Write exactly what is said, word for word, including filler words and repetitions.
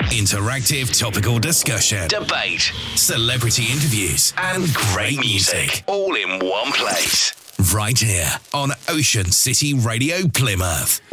Interactive topical discussion, debate, celebrity interviews, and great music, all in one place. Right here on Ocean City Radio Plymouth.